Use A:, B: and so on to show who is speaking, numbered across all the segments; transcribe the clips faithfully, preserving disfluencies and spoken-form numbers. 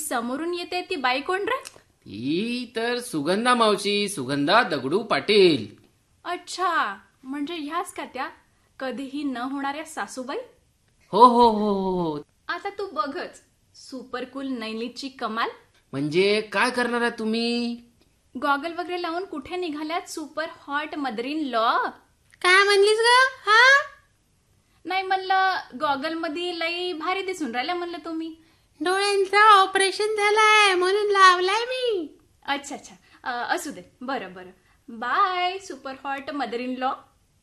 A: समोरून येते ती बाई कोण रे?
B: ती तर सुगंधा मावशी, सुगंधा दगडू पाटील.
A: अच्छा, म्हणजे ह्याच का त्या कधीही न होणाऱ्या सासूबाई?
B: हो हो हो हो.
A: आता तू बघच, सुपर कूल नैनीची कमाल.
B: म्हणजे काय करणार आहे तुम्ही?
A: गॉगल वगैरे लावून कुठे निघाल्यात super hot mother in law?
C: काय म्हणलीस ग? हा
A: नाही म्हणलं, गॉगल मध्ये लई भारी दिसून राहिल्या म्हणलं तुम्ही.
C: डोळ्यांचं ऑपरेशन झालंय म्हणून लावलाय मी.
A: अच्छा अच्छा, अं, असू दे. बरं बरं, by super hot mother in law.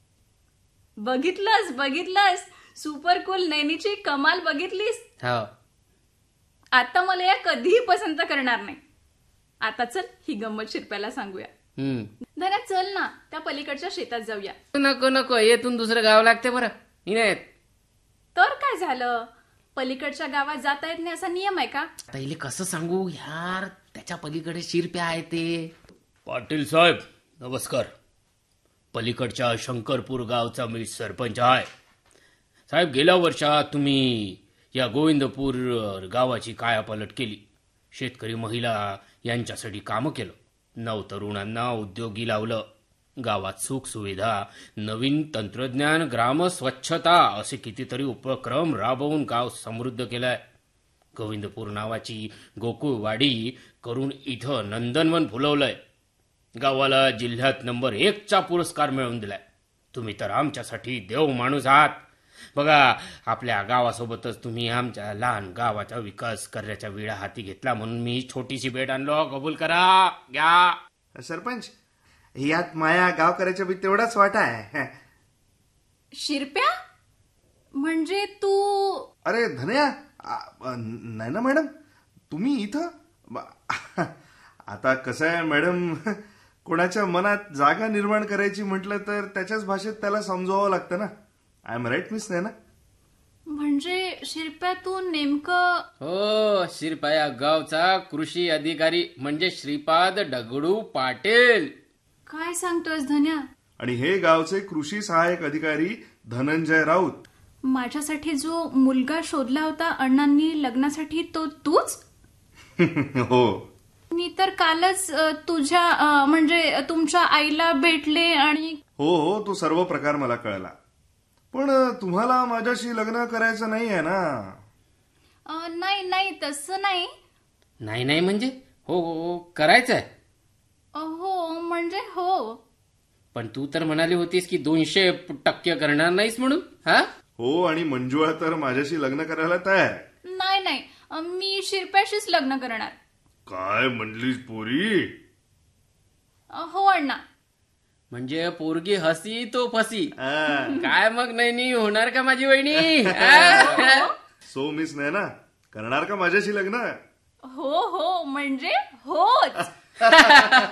A: बघितलंस बघितलंस सुपर कूल नैनीची कमाल बघितलीस?
B: हो.
A: आता मला या कधीही पसंत करणार नाही. आता चल ही गंमत शिरप्याला सांगूया.
B: हम्म.
A: धन्या चल ना, त्या पलीकडच्या शेतात जाऊया.
B: नको नको, येथून दुसरं गाव लागते बरं. मी नाही येत.
A: तर काय झालं, पलीकडच्या गावात जाता येत नाही असा नियम आहे का?
B: पहिले कसं सांगू यार, त्याच्या पलीकडे शिरप्या आहे ते.
D: पाटील साहेब नमस्कार. पलीकडच्या शंकरपूर गावचा मी सरपंच आहे. साहेब, गेल्या वर्षात तुम्ही या गोविंदपूर गावाची कायापालट केली. शेतकरी महिला यांच्यासाठी कामं केलं. नव तरुणांना उद्योगी लावलं. गावात सुख सुविधा, नवीन तंत्रज्ञान, ग्राम स्वच्छता असे कितीतरी उपक्रम राबवून गाव समृद्ध केलंय. गोविंदपूर नावाची गोकुळवाडी करून इथं नंदनवन फुलवलंय. गावाला जिल्ह्यात नंबर एकचा पुरस्कार मिळवून दिलाय. तुम्ही तर आमच्यासाठी देव माणूस आहात. बघा, आपल्या गावासोबतच तुम्ही आमच्या लहान गावाचा विकास करण्याच्या विडा हाती घेतला म्हणून मी छोटीशी भेट आणलो. कबूल करा, घ्या.
E: सरपंच, यात माया गावकऱ्याच्या बी तेवढाच वाटा आहे.
A: शिरप्या म्हणजे तू?
E: अरे धन्या, आ- नाही ना मॅडम, तुम्ही इथं? ब- आता कसं आहे मॅडम, कोणाच्या मनात जागा निर्माण करायची म्हटलं तर त्याच्याच भाषेत त्याला समजावं लागतं ना. आय एम राईट मिस नैना?
A: म्हणजे शिरप्या तू नेमकं?
B: हो, शिरपाया गावचा कृषी अधिकारी म्हणजे श्रीपाद दगडू पाटील.
A: काय सांगतोयस धन्या?
E: आणि हे गावचे कृषी सहाय्यक अधिकारी धनंजय राऊत.
A: माझ्यासाठी जो मुलगा शोधला होता अण्णांनी लग्नासाठी, तो तूच?
E: हो.
A: मी तर कालच अ, तुझ्या अ, म्हणजे तुमच्या आईला भेटले आणि
E: हो हो, तो सर्व प्रकार मला कळला. पण तुम्हाला माझ्याशी लग्न करायचं नाही आहे ना?
A: अ, नाही नाही तसं नाही.
B: नाही नाही म्हणजे हो हो करायचंय.
A: अ, हो म्हणजे हो.
B: पण तू तर म्हणाली होतीस की दोनशे टक्के करणार नाहीस म्हणून. हा
E: हो, आणि मंजुळा तर माझ्याशी लग्न करायला तयार आहे.
A: नाही नाही, अ, मी शिरप्याशीच लग्न करणार.
E: काय म्हणलीस पोरी?
A: अ, हो अण्णा.
B: म्हणजे पोरगी हसी तो फसी.
E: आ,
B: काय मग नाही होणार का माझी वहिनी?
E: सो मिस नैना, करणार का माझ्याशी लग्न?
A: हो हो म्हणजे होच.